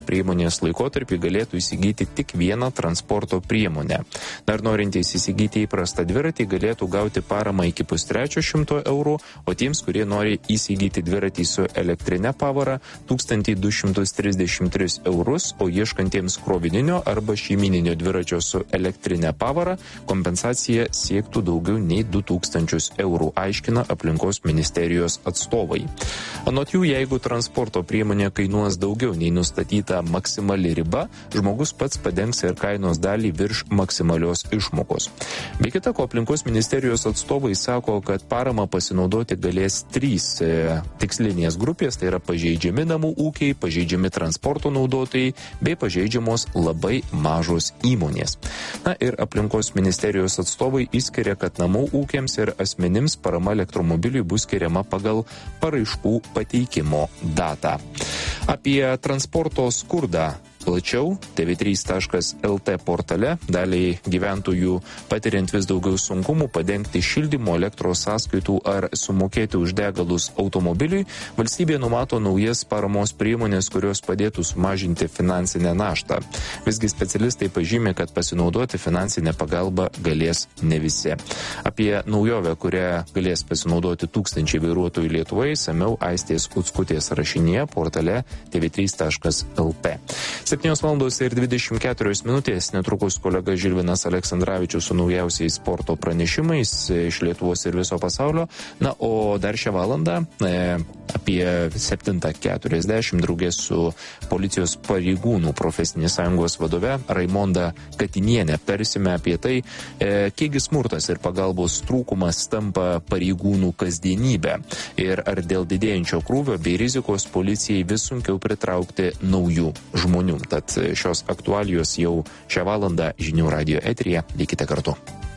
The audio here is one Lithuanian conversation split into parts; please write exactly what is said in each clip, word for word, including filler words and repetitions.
priemonės laikotarpį galėtų įsigyti tik vieną transporto priemonę. Dar norintys įsigyti įprastą dviratį galėtų gauti paramą iki pustrečio šimto eurų, o tiems, kurie nori įsigyti dviratį su elektrinė pavara, tūkstantį du šimtus trisdešimt tris eurus, o ieškantiems krovininio arba šeimininio dviračio su elektrinė pavara kompensacija siektų daugiau nei du tūkstančius eurų, aiškina aplinkos ministerijos atstovai. Anot jų, jeigu transporto priemonė kainuos daugiau nei nustatyta maksimali riba, žmogus pats padengs ir kainos dalį virš maksimalios išmokos. Be kita ko, aplinkos ministerijos atstovai sako, kad paramą pasinaudoti galės trys e, tikslinės grupės, tai yra pažeidžiami namų ūkiai, pažeidžiami transporto naudotojai bei pažeidžiamos labai mažos įmonės. Na ir aplinkos ministerijos atstovai išskiria, kad namų ūkiams ir asmenims parama elektromobiliui bus skiriama pagal paraiškų pateikimo datą. Apie transporto skurdą plačiau t v trys taškas l t portale daliai gyventojų patiriant vis daugiau sunkumų padengti šildymo, elektros sąskaitų ar sumokėti už degalus automobiliui, valstybė numato naujas paramos priemonės, kurios padėtų sumažinti finansinę naštą. Visgi specialistai pažymė, kad pasinaudoti finansinę pagalbą galės ne visi. Apie naujovę, kurią galės pasinaudoti tūkstančiai vairuotojų Lietuvoje, išsamiau Aistės Kuckutės rašinėje portale t v trys taškas l t. septynios valandos ir dvidešimt keturios minutės, netrukus kolega Žilvinas Aleksandravičius su naujausiais sporto pranešimais iš Lietuvos ir viso pasaulio. Na, o dar šią valandą e, apie septyntą keturiasdešimt draugės su policijos pareigūnų profesinės sąjungos vadove Raimonda Katinienė aptarsime apie tai, e, kiekgi smurtas ir pagalbos trūkumas tampa pareigūnų kasdienybė ir ar dėl didėjančio krūvio bei rizikos policijai vis sunkiau pritraukti naujų žmonių. Tad šios aktualijos jau šią valandą žinių radijo eteryje. Likite kartu.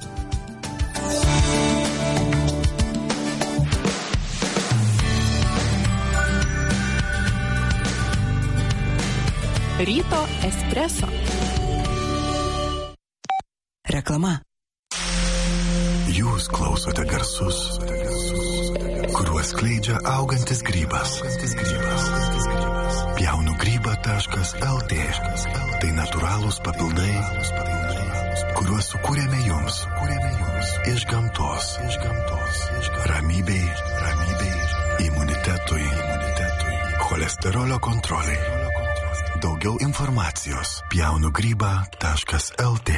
Ryto espresso. Reklama. Jūs klausote garsus, kuriuos skleidžia augantis grybas. Pjaunu grybą taškas l t. Tai natūralūs papildai, kuriuos sukūrėme jums iš gamtos. Ramybei, ramybei, imunitetui, imunitetui, cholesterolio kontroliai. Daugiau informacijos pjaunu grybą taškas l t.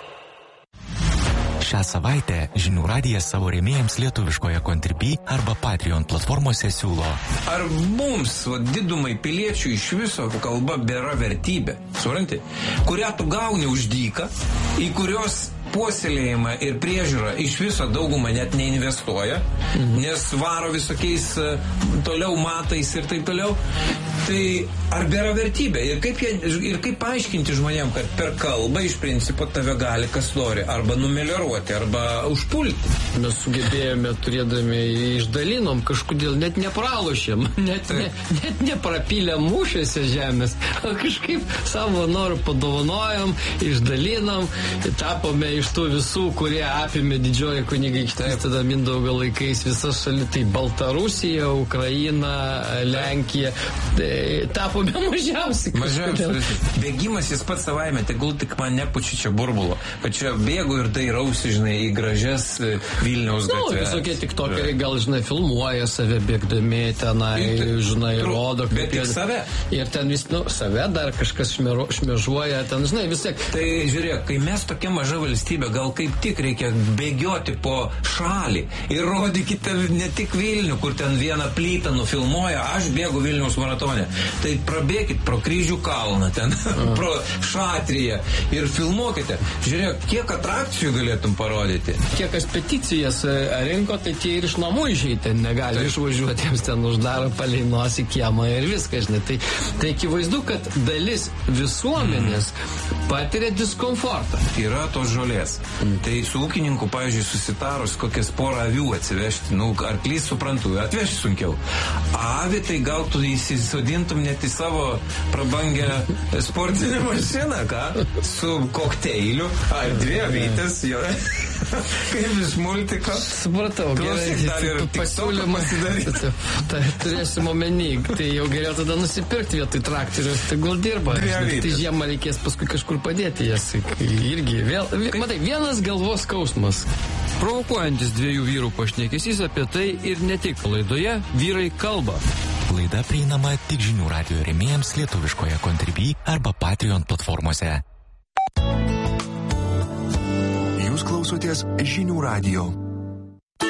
Šią savaitę Žinių radijas savo rėmėjams lietuviškoje Contribui arba Patreon platformose siūlo. Ar mums, va, didumai piliečių iš viso kalba bėra vertybė, supranti, kurią tu gauni už dyką, į kurios puoselėjimą ir priežiūrą iš viso daugumą net neinvestuoja, mhm. nes varo visokiais toliau matais ir taip toliau. Tai ar bėra vertybė? Ir kaip, jie, ir kaip paaiškinti žmonėm, kad per kalbą iš principo tave gali kas nori arba numelioruoti, arba užpulti? Mes sugebėjome, turėdami, išdalinom, kažkodėl net nepralošėm, net, ne, net neprapylėm mūšiuose žemės, kažkaip savo norų padovanojom, išdalinom, tapome iš tų visų, kurie apėmė didžioji kunigaikštystė Mindaugo laikais visas šalis, tai Baltarusija, Ukraina, Lenkija, tai tapome mažiausiai. Mažiausiai. Bėgimas jis pats savaime, tegul tik man nepučia čia burbulo, kad čia bėgu ir dairausi, žinai, į gražias Vilniaus gatves. Nu, visokie tiktokeriai gal, žinai, filmuoja save bėgdami tenai, ir, žinai, tru, rodo. Bet tik save. Ir ten vis, nu, save dar kažkas šmero, šmežuoja, ten, žinai, vis tiek. Tai žiūrėk, kai mes tokia maža valstybė, gal kaip tik reikia bėgioti po šalį ir rodykite ne tik Vilnių, kur ten vieną plytą nufilmuoja, aš bėgu Vilniaus maratone. Tai prabėkit pro Kryžių kalną ten, mm. pro Šatriją ir filmuokite. Žiūrėk, kiek atrakcijų galėtum parodyti. Kiek kas peticijas rinko, tai tie ir iš namų išeiti negali tai. Išvažiuoti, jiems ten uždaro palei nosį kiemą ir viską, žinai. Tai, tai akivaizdu, kad dalis visuomenės mm. patiria diskomfortą. Yra tos žolės. Mm. Tai su ūkininku, pavyzdžiui, susitarus kokias porą avių atsivežti, nu, arklys suprantu, atvežti sunkiau. Avi tai gal tu įsisodintum net į savo prabangę sportinę mašiną, ką? Su kokteiliu, ar dvi avytės, jo. Kaip iš multiko. Supratau, gerai. Klausyk, dar ir pasiūlymą pasidaryti. Tai turėsim omeny, tai jau geriau tada nusipirkti vietoj traktorius, tegul dirba. Tai žiemą reikės paskui kažkur padėti jas. Irgi vėl, matai, vienas galvos skausmas. Provokuojantis dviejų vyrų pašnekesys apie tai ir ne tik laidoje Vyrai kalba. Laida prieinama tik žinių radijo rėmėjams lietuviškoje Contribui arba Patreon platformose. Jūs klausotės žinių radijo.